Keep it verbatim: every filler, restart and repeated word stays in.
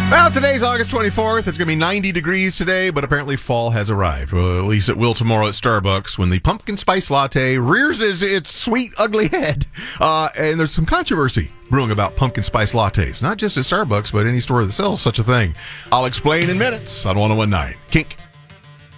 Well, today's August twenty-fourth. It's going to be ninety degrees today, but apparently fall has arrived. Well, at least it will tomorrow at Starbucks when the pumpkin spice latte rears its, its sweet, ugly head. Uh, and there's some controversy brewing about pumpkin spice lattes, not just at Starbucks, but any store that sells such a thing. I'll explain in minutes on one oh one point nine Kink.